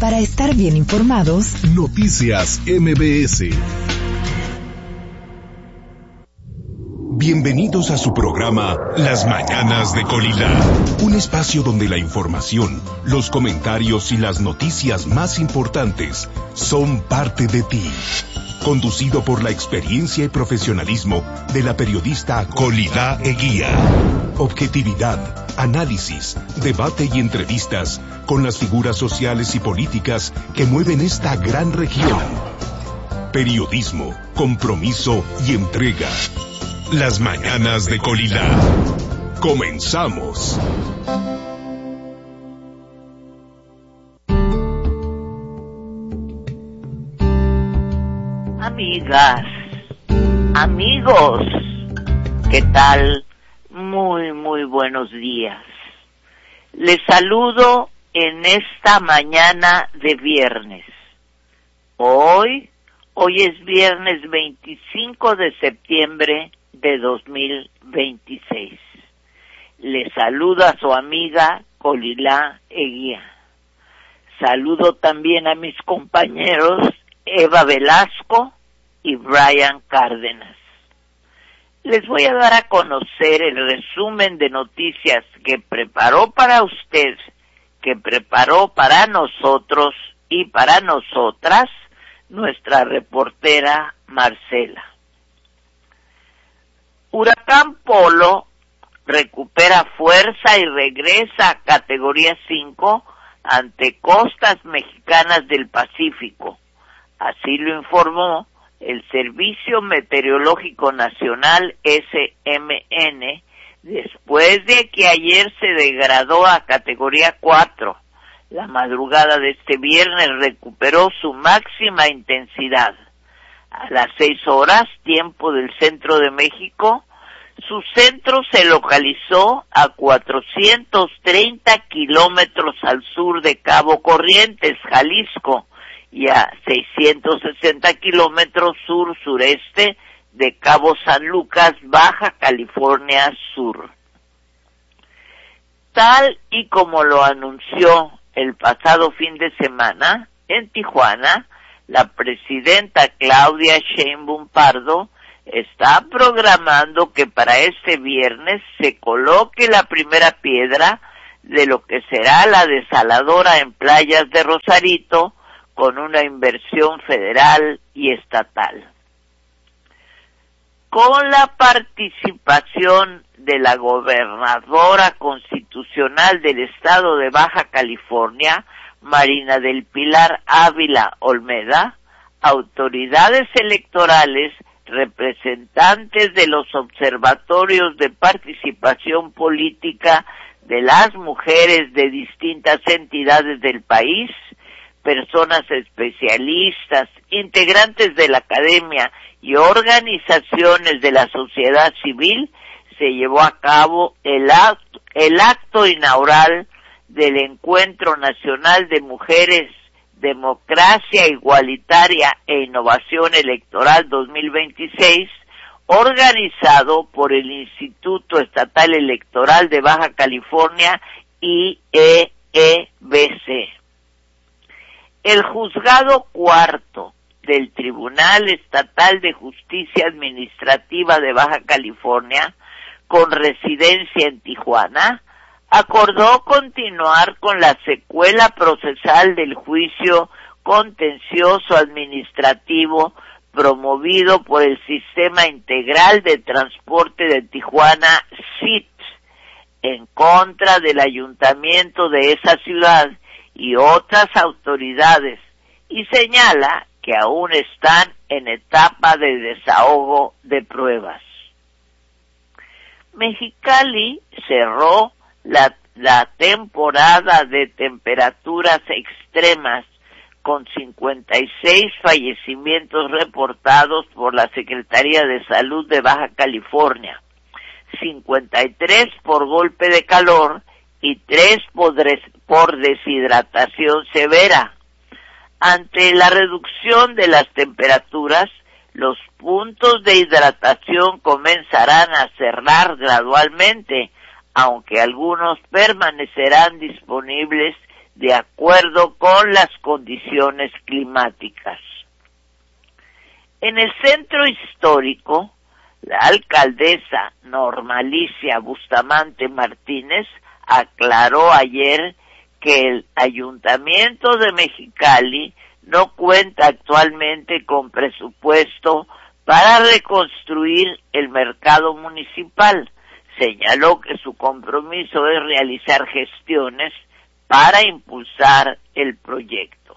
Para estar bien informados, Noticias MBS. Bienvenidos a su programa Las Mañanas de Colila, un espacio donde la información, los comentarios y las noticias más importantes son parte de ti. Conducido por la experiencia y profesionalismo de la periodista Colila Eguía. Objetividad, análisis, debate y entrevistas con las figuras sociales y políticas que mueven esta gran región. Periodismo, compromiso y entrega. Las Mañanas de Colila. Comenzamos. Amigas, amigos, ¿qué tal? Muy buenos días. Les saludo en esta mañana de viernes. Hoy es viernes 25 de septiembre de 2026. Les saluda su amiga Colila Eguía. Saludo también a mis compañeros Eva Velasco y Brian Cárdenas. Les voy a dar a conocer el resumen de noticias que preparó para usted, que preparó para nosotros y para nosotras nuestra reportera Marcela. Huracán Polo recupera fuerza y regresa a categoría 5 ante costas mexicanas del Pacífico. Así lo informó el Servicio Meteorológico Nacional SMN, después de que ayer se degradó a categoría 4. La madrugada de este viernes recuperó su máxima intensidad. A las 6 horas, tiempo del centro de México, su centro se localizó a 430 kilómetros al sur de Cabo Corrientes, Jalisco, y a 660 kilómetros sur-sureste de Cabo San Lucas, Baja California Sur. Tal y como lo anunció el pasado fin de semana, en Tijuana, la presidenta Claudia Sheinbaum Pardo está programando que para este viernes se coloque la primera piedra de lo que será la desaladora en playas de Rosarito, con una inversión federal y estatal. Con la participación de la gobernadora constitucional del estado de Baja California, Marina del Pilar Ávila Olmeda, autoridades electorales, representantes de los observatorios de participación política de las mujeres de distintas entidades del país, personas especialistas, integrantes de la academia y organizaciones de la sociedad civil, se llevó a cabo el acto inaugural del Encuentro Nacional de Mujeres, Democracia Igualitaria e Innovación Electoral 2026, organizado por el Instituto Estatal Electoral de Baja California, IEEBC. El Juzgado Cuarto del Tribunal Estatal de Justicia Administrativa de Baja California, con residencia en Tijuana, acordó continuar con la secuela procesal del juicio contencioso administrativo promovido por el Sistema Integral de Transporte de Tijuana, SIT, en contra del ayuntamiento de esa ciudad y otras autoridades, y señala que aún están en etapa de desahogo de pruebas. Mexicali cerró la temporada de temperaturas extremas con 56 fallecimientos reportados por la Secretaría de Salud de Baja California, 53 por golpe de calor y 3 por deshidratación severa. Ante la reducción de las temperaturas, los puntos de hidratación comenzarán a cerrar gradualmente, aunque algunos permanecerán disponibles de acuerdo con las condiciones climáticas. En el centro histórico, la alcaldesa Norma Alicia Bustamante Martínez aclaró ayer que el Ayuntamiento de Mexicali no cuenta actualmente con presupuesto para reconstruir el mercado municipal. Señaló que su compromiso es realizar gestiones para impulsar el proyecto.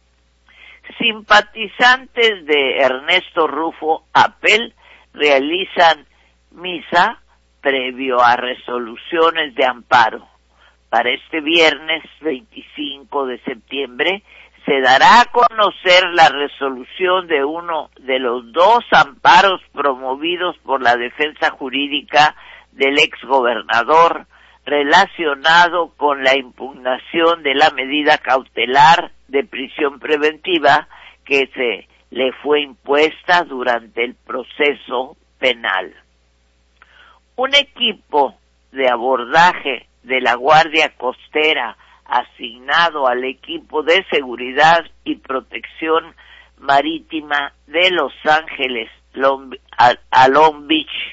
Simpatizantes de Ernesto Rufo Apel realizan misa previo a resoluciones de amparo. Para este viernes 25 de septiembre se dará a conocer la resolución de uno de los dos amparos promovidos por la defensa jurídica del exgobernador relacionado con la impugnación de la medida cautelar de prisión preventiva que se le fue impuesta durante el proceso penal. Un equipo de abordaje de la Guardia Costera asignado al equipo de seguridad y protección marítima de Los Ángeles, Long Beach,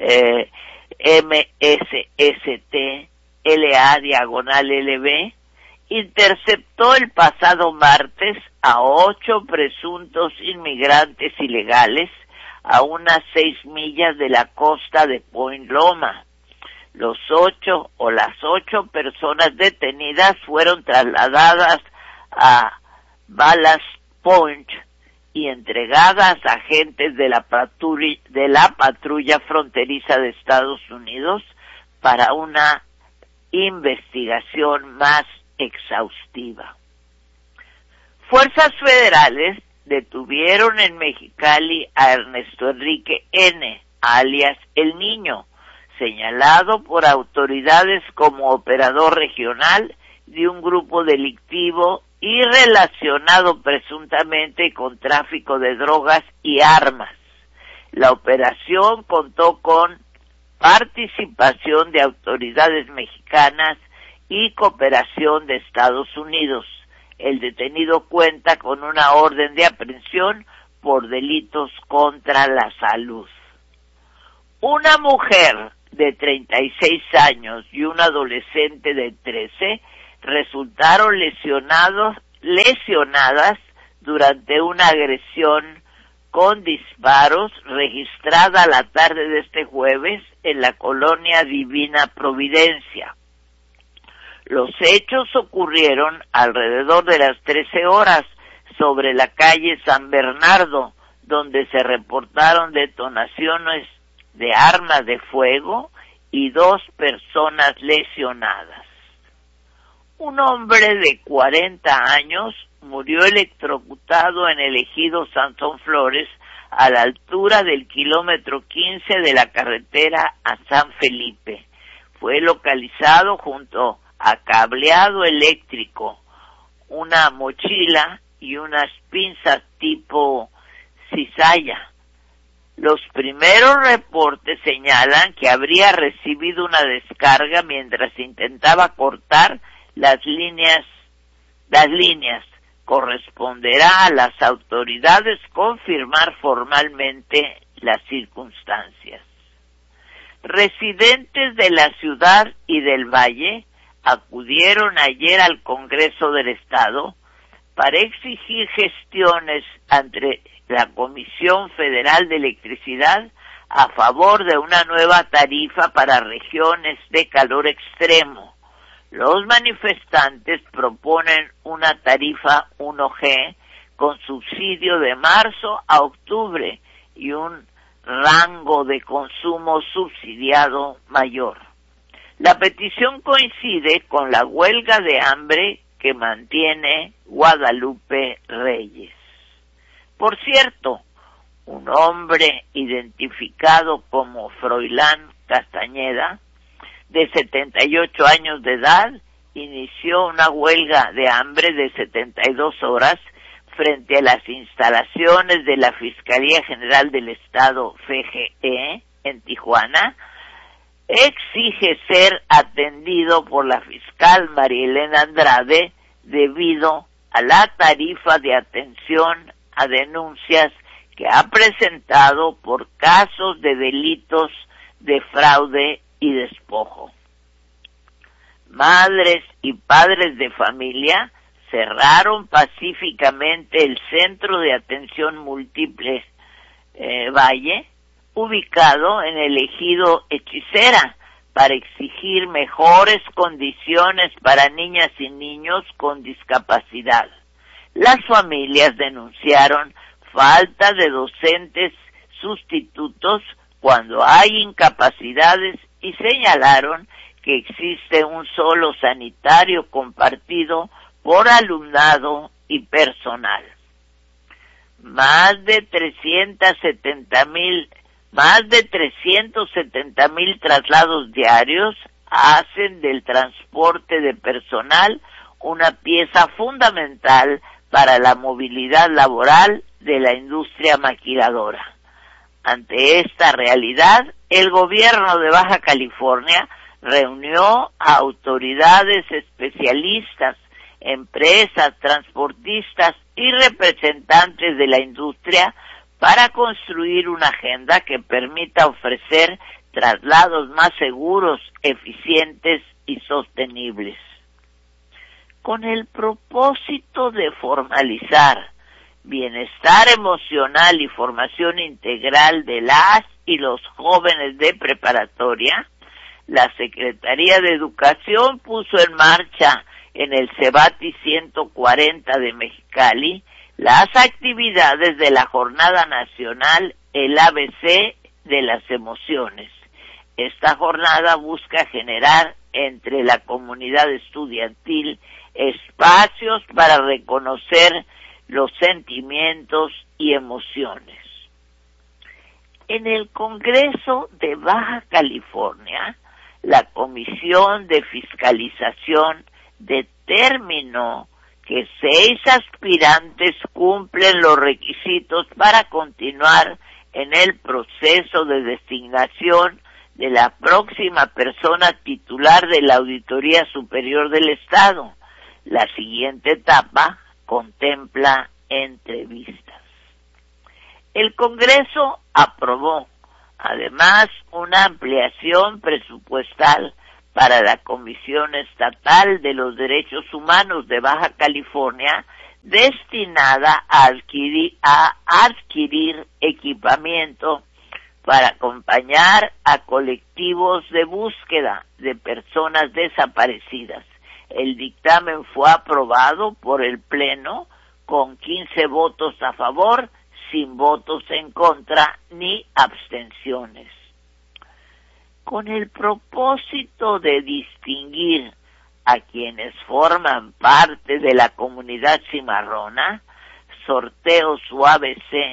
MSST, LA/LB, interceptó el pasado martes a 8 presuntos inmigrantes ilegales a unas 6 millas de la costa de Point Loma. Las 8 personas detenidas fueron trasladadas a Ballast Point y entregadas a agentes de la patrulla fronteriza de Estados Unidos para una investigación más exhaustiva. Fuerzas federales detuvieron en Mexicali a Ernesto Enrique N., alias El Niño, señalado por autoridades como operador regional de un grupo delictivo y relacionado presuntamente con tráfico de drogas y armas. La operación contó con participación de autoridades mexicanas y cooperación de Estados Unidos. El detenido cuenta con una orden de aprehensión por delitos contra la salud. Una mujer de 36 años y un adolescente de 13 resultaron lesionadas durante una agresión con disparos registrada la tarde de este jueves en la colonia Divina Providencia. Los hechos ocurrieron alrededor de las 13 horas sobre la calle San Bernardo, donde se reportaron detonaciones de armas de fuego y 2 personas lesionadas. Un hombre de 40 años murió electrocutado en el ejido Sansón Flores a la altura del kilómetro 15 de la carretera a San Felipe. Fue localizado junto a cableado eléctrico, una mochila y unas pinzas tipo cizalla. Los primeros reportes señalan que habría recibido una descarga mientras intentaba cortar las líneas. Corresponderá a las autoridades confirmar formalmente las circunstancias. Residentes de la ciudad y del Valle acudieron ayer al Congreso del Estado para exigir gestiones ante la Comisión Federal de Electricidad a favor de una nueva tarifa para regiones de calor extremo. Los manifestantes proponen una tarifa 1G con subsidio de marzo a octubre y un rango de consumo subsidiado mayor. La petición coincide con la huelga de hambre que mantiene Guadalupe Reyes. Por cierto, un hombre identificado como Froilán Castañeda, de 78 años de edad, inició una huelga de hambre de 72 horas frente a las instalaciones de la Fiscalía General del Estado, FGE, en Tijuana. Exige ser atendido por la fiscal María Elena Andrade debido a la tarifa de atención a denuncias que ha presentado por casos de delitos de fraude y despojo. Madres y padres de familia cerraron pacíficamente el Centro de Atención Múltiple Valle, ubicado en el ejido Hechicera, para exigir mejores condiciones para niñas y niños con discapacidad. Las familias denunciaron falta de docentes sustitutos cuando hay incapacidades y señalaron que existe un solo sanitario compartido por alumnado y personal. Más de 370,000 traslados diarios hacen del transporte de personal una pieza fundamental para la movilidad laboral de la industria maquiladora. Ante esta realidad, el gobierno de Baja California reunió a autoridades especialistas, empresas, transportistas y representantes de la industria para construir una agenda que permita ofrecer traslados más seguros, eficientes y sostenibles. Con el propósito de formalizar bienestar emocional y formación integral de las y los jóvenes de preparatoria, la Secretaría de Educación puso en marcha en el Cebati 140 de Mexicali las actividades de la Jornada Nacional El ABC de las Emociones. Esta jornada busca generar entre la comunidad estudiantil espacios para reconocer los sentimientos y emociones. En el Congreso de Baja California, la Comisión de Fiscalización determinó que 6 aspirantes cumplen los requisitos para continuar en el proceso de designación de la próxima persona titular de la Auditoría Superior del Estado. La siguiente etapa contempla entrevistas. El Congreso aprobó, además, una ampliación presupuestal para la Comisión Estatal de los Derechos Humanos de Baja California, destinada a adquirir equipamiento para acompañar a colectivos de búsqueda de personas desaparecidas. El dictamen fue aprobado por el Pleno con 15 votos a favor, sin votos en contra ni abstenciones. Con el propósito de distinguir a quienes forman parte de la comunidad cimarrona, Sorteos UABC